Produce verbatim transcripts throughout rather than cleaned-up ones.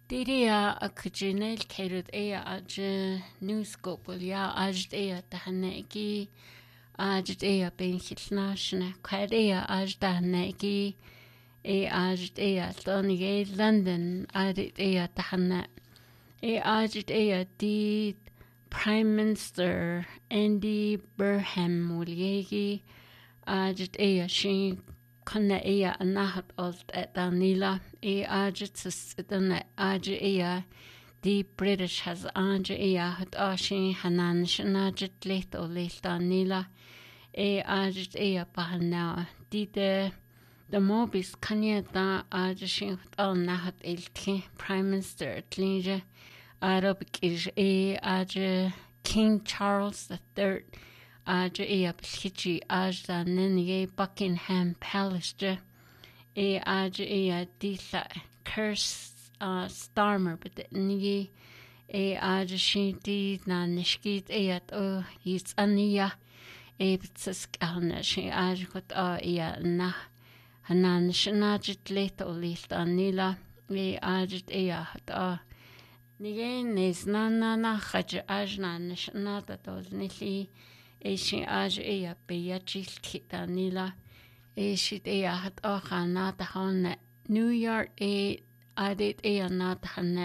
Diria a kujinel kerut ea aj newscopul ya aj ea tahanegi aj ea benchilnashna kwad ea aj tahanegi e aj ea tonige London aj ea tahanna e aj ea di Prime Minister Andy Burnham muliegi aj ea shin Konna ea anahat olt at Danila e agitus dana agi ea the British has agi ea hat ashi hanan shanajit lit o lit Danila e agit ea bahana di de the mobis kanya da agi shin al nahat ilti Prime Minister tlinja Arab is e agi King Charles the Third Aj ea b'lchichi aj da nini Buckingham Palace e aj ea dila Curse uh, Starmer but nigi e aj shinti na nishkit ea o yis ania e b'tzisk alna shi aj kot a ea na hanan shinajit let o lilt anila e aj ea hat a nigi nes na na na khaj aj na nishnata tol nili Eshi aj ea beyachil kitanila. Eshi ea hat ocha nata hana. New York e adit ea nata hana.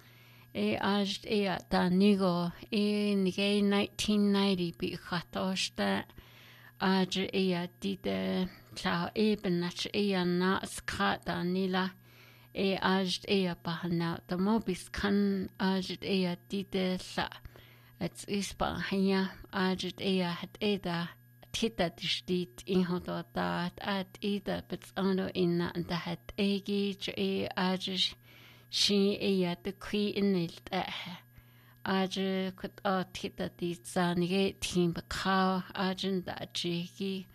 E aj ea da nigo e nige nineteen ninety bi khatoshta. Aj ea dide tla eben nach ea na skata nila. E aj ea bahana. The mobis kan aj ea dide tla. It's ispa hanya ajit ea hat eda tita distit in hodo dat at eda bits ano inna da hat egi e ajish shi ea de qui inilt eh aj kut a tita dit zanige team bakau ajin da jigi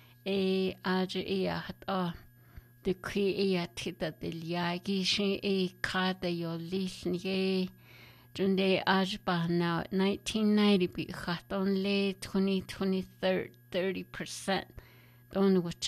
e aj ea hat a de qui ea tita del yagi shi e kada yo lisnige Junde ajba now nineteen ninety bi khaton le twenty twenty thirty percent don which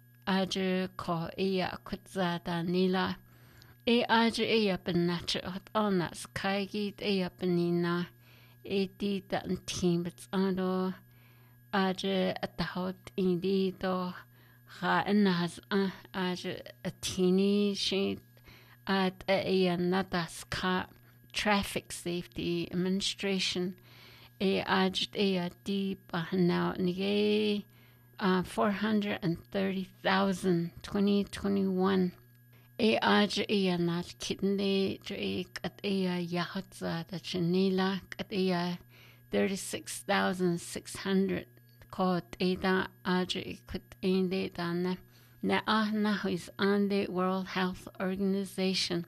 aj ko ea kutza da nila e aj ea benach at onas kaigi ea benina e di da team bits ando aj at the hot indi do ha nas aj a teeny she at ea nadas ka Traffic Safety Administration e aj ea di bahana nige uh, four hundred thirty thousand twenty twenty-one e aj ea nat kidney e kat ea yahatza da chanila kat ea thirty-six thousand six hundred kot eda aj kut ende dana na ah na is on the World Health Organization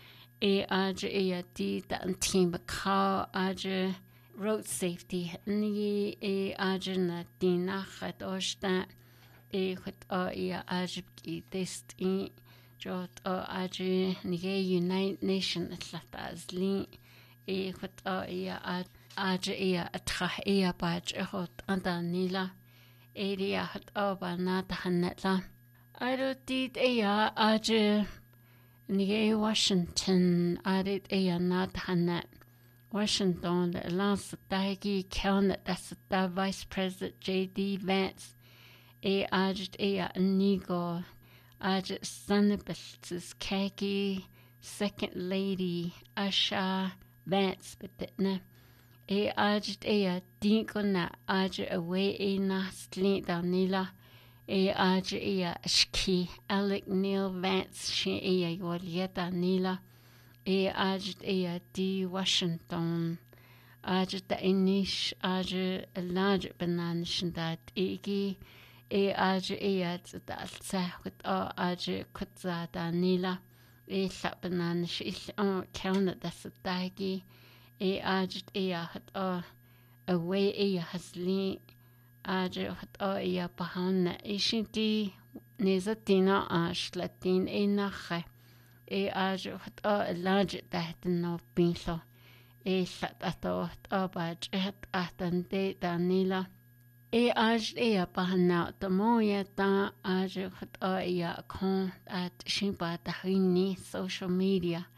E aj ea di da team bakau aj road safety ni e aj na dina khadoshta e khot a ea aj ki test in jot a aj ni United Nations atlatazli e khot a ea aj ea atha ea baj hot andanila e ea hat aba na tahanla aro dit ea aj Nige Washington arit ea nat hana Washington the last dagi count that's the Vice President J D Vance e ajit ea nigo ajit sanibus kaki Second Lady Asha Vance bitna e ajit ea dinko na ajit away e na slint danila E aj ea shki Alec Neil Vance shi ea yolieta nila e aj ea di Washington aj da inish aj large banan shindat egi e aj ea da alsa with a aj kutza da nila e la banan shi on count da sadagi e aj ea hat a away ea hasli aj hat a ea bahana ishinti nezatina ash latin e nache e aj hat a large that no pinso e sat ato a baj het atande danila e aj ea bahana the moya ta aj hat a ea con at shimpa tahini social media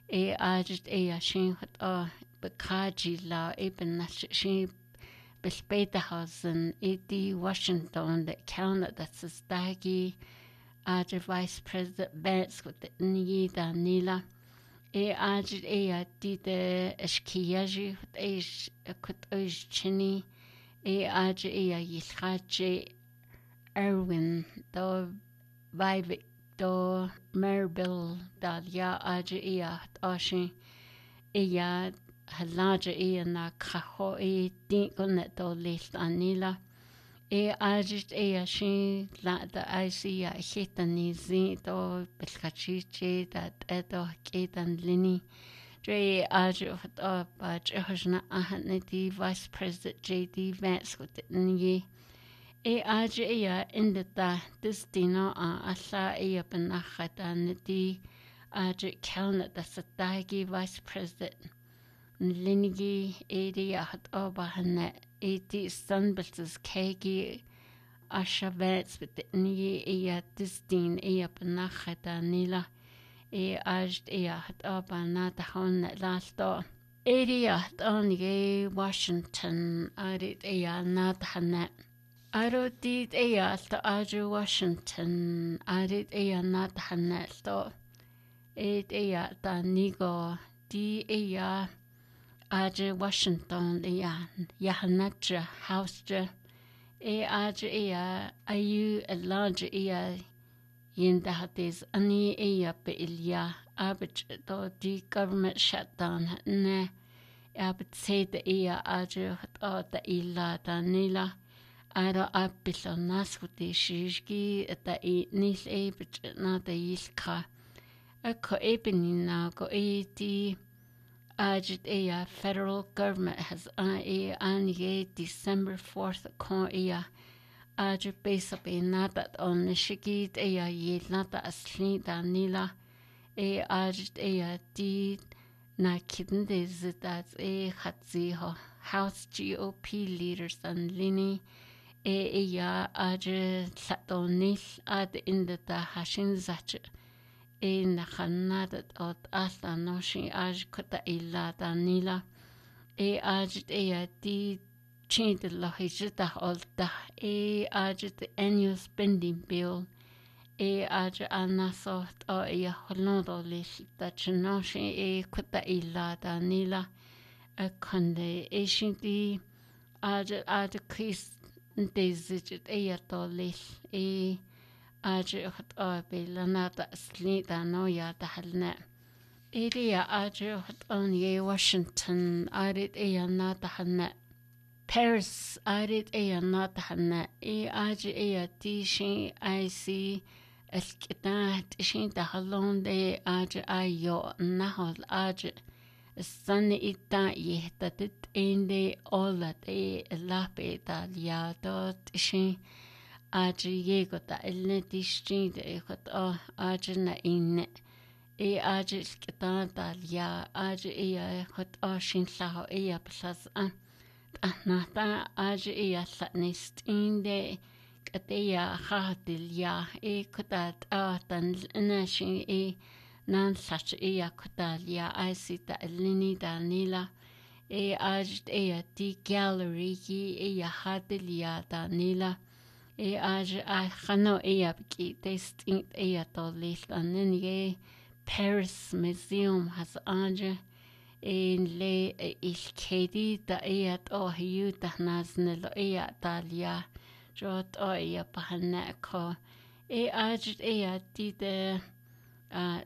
e ajit e a shin hot a bekaji la eben na shin bespeta hausen e di Washington the counter that's a stagi ajit vice president Vance with the ni da nila e ajit e a di de eskiyaji hot e kut oj chini e ajit e a yilhaji Erwin do Vivek do Marbil dalia aja ia ashin ia halaja ia na kaho e tinkon do list anila e ajit ia shin la da isia hitani zi do belkachichi dat edo ketan lini Dre aja hot ba jehna ahaneti vice president J D Vance with ni e aja ia indata destino a alla ia benachata niti aja kelna da satagi vice president linigi edi hat obahane edi sunbilses kegi ashavets with ni ia destin ia benachata nila e aja ia hat obanata hon lasto edi hat onige Washington arit ia nathanet Aro did ea to Audrey Washington, arit ea nat hanelto, ed ea da nigo, di ea Audrey Washington ea, yahanatra houstra, e Audrey ea, ayu a large ea, yindahatis ani ea be ilya, abit do di government shutdown, ne, abit say the ea Audrey hot da ila da nila. Ara apilo naskuti shishki eta I nis ebit na da ilka. Ako ebinina go eti ajit ea federal government has a e anige December fourth kon ea ajit base up e nadat on shikit ea ye nata asli da nila e ajit ea di na kitten de zitat e hatzi ho House G O P leaders and lini e ia aje tlatonil ad indata hashin zach e nakhanadat ot asta noshi aj kota illa danila e aj e di chint la hijita olta e aj the annual spending bill e aj anasot o e holodo lista chnoshi e kota illa danila a konde e shinti aj aj kris Dezit ea tolis e aje hot obe lanata slita noya tahalna. Area aje hot on ye Washington arit ea natahalna. Paris arit ea natahalna e aje ea tishin I see eskitat shin tahalon de aje ayo nahol aje Sunny ita yehtatit inde olat e lape talia dot shin aji yegota elnetishin de hot o aji na inne e aji skita talia aji e hot o shin lao e plus an nata aji e latnist inde kateya hatilia e kotat atan nashin e nan such e akutalia I see the lini danila e ajt e di gallery ki e hadilia danila e aj a khano e abki testing e to list and ye Paris Museum has anje in le il kedi da e at o hiu da nasnelo e dalia jot o e bahana ko e ajt e di de uh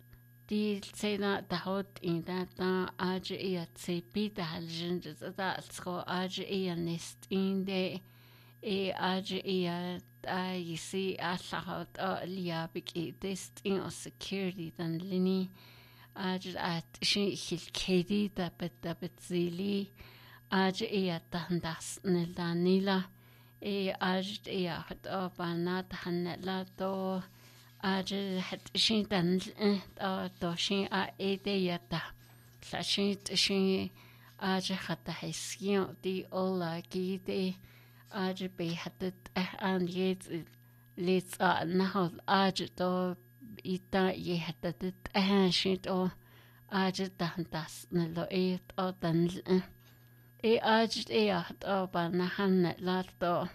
Di tsena da hot in that da aje e tsepi da haljen da sko aje e nest in de e aje e da yisi alla hot lia biki test in o security dan lini aje at shi hil kedi da bet da betzili aje e da das nel da nila e aje e hot obanat hanela do Aje het shin dan uh do shin a ede yata la shin shin aje hata heskion di ola gide aje be hatet an yet lets a nahol aje do ita ye hatet a shin do ajit das nelo e o dan e ajit e at o ba na hannet lato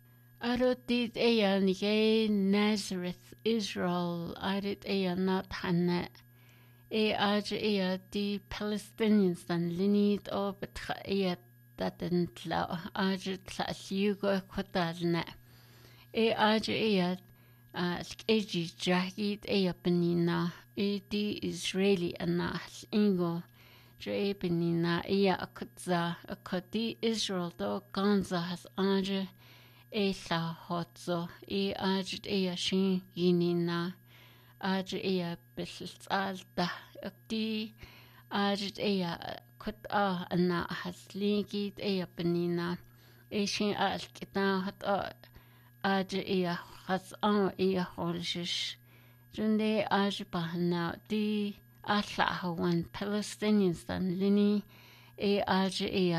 arotit e nige Nazareth Israel arit e not hannet e ajit e di Palestinians dan linit o betra e daten tla ajit tla liugo kwadalne e ajit e Eji Jahid Eyapenina, Edi Israeli Anahs Ingo, Japenina Ea Akutza, Akoti Israel do Ganza has Anja Esa Hotzo, E Ajit Ea Shin Yinina, Ajit Ea Bisalda, Akti Ajit Ea Kuta Ana has Linkit Eyapenina, Eshin Alkita Hat Ajit Ea has on Ea Holishish. Junde aj bahna di atla one Palestinians dan lini e aj e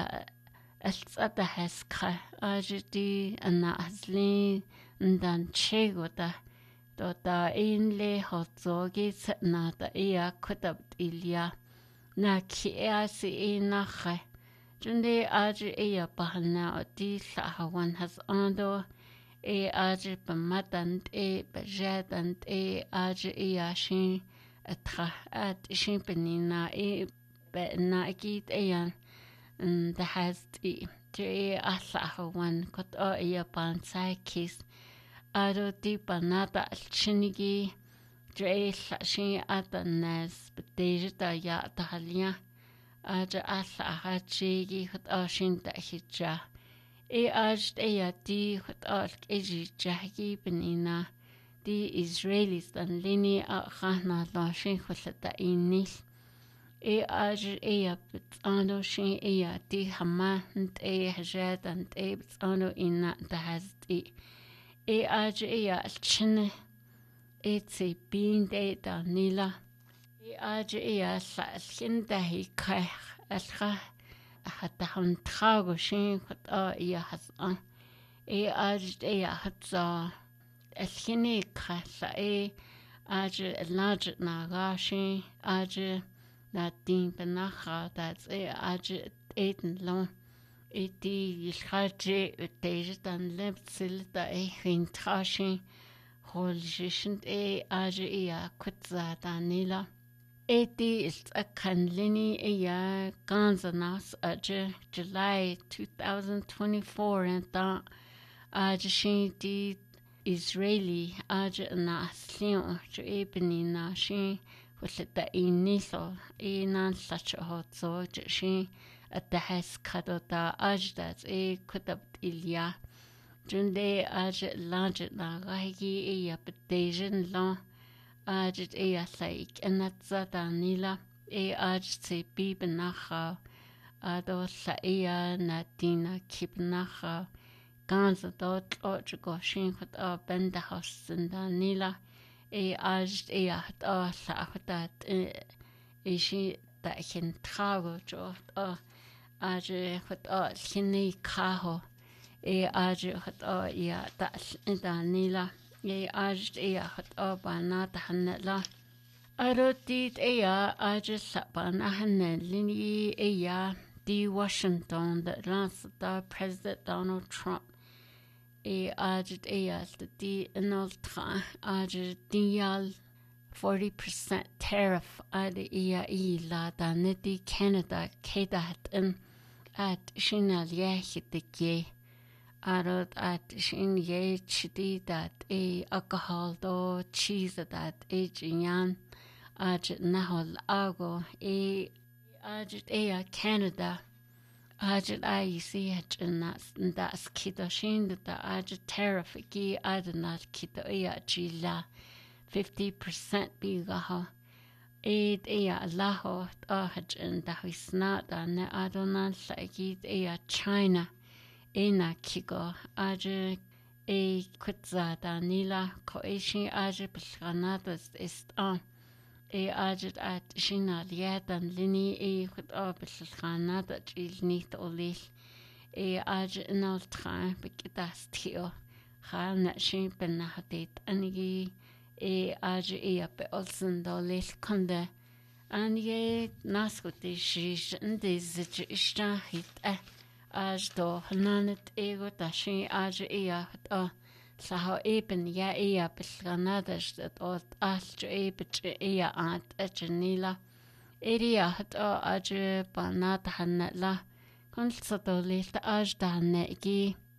altsata haska aj di ana asli dan chegota do da inle hotzogi na da e kutab ilya na ki asi e nache junde aj e bahna di sahawan has ando e aj bamatant e bajatant e aj e ashin atra at shin penina e na git e yan the has e tre asla one kot o e pan sai kis aro di panata chinigi tre shin atanas betejta ya tahalia aj asla hachigi kot o shin ta hija e aj e di hot alk eji jahgi benina di Israelis dan lini a khana la shin khulata inis e aj e bitsano shin e di hama nt e hajat ant e bitsano inna da hazdi e aj e alchne e tsi bin de da nila e aj e sa shinda hi kai alkha حتى هم تخاغو شين خد آه إيا حس آه إيه أجد إيا حتى الخني خاصة إيه أجد اللاجد ناغاشين أجد نادين بناخا دات إيه أجد إيدن لون إيه دي يلخاجي وتيجد أن لبتسل دا إيه خين تخاشين خولجيشن إيه أجد إيا كتزا دانيلا eighty is a kanlini iya ganzanas aja July twenty twenty-four and da aja shin di Israeli aja na slion jo ebeni na shin wala iniso e nan such a hot so shin at the has kadota ajda e kutab ilya junde aja lanjet na gagi iya pedejen lan Ajit e asaik enatza danila e ajit se bibnacha ado sa ea natina kibnacha ganza dot och goshin khut a benda hosten danila e ajit e at a sa khutat e shi ta hin trago jo a ajit khut a khini khaho e ajit khut a ya ta danila e ajit e hat abana tahanla arotit e ya ajit sabana hanelini e ya di Washington that last the President Donald Trump e ajit e ya di enoltra ajit dial forty percent tariff ad e ya e la daneti Canada kedat en at shinal yahitike Arod at shin ye chidi that e alcohol do cheese that e jinyan ajit nahol ago e ajit e a Canada ajit I see it in that that's kito shin that ajit tariff ki adanat kito e a chila fifty percent bigaho e e a laho ahaj in the hisnat and adonal sakit e a China Ena kigo aje e kutza danila ko eshi aje pilganadas ist an e aje at shina liatan lini e kut a pilganada il nicht olil e aje nal tra bikitas tio khana shin benahatit anigi e aje e pe olsen dolil konde an ye naskuti shish ndi zich ishtahit eh aj do hnanet ego tashi aj iya a saho eben ya iya pilganadas dat ot alj ebet iya at echenila iria hat a aj banat hanla kun sadolil aj danne gi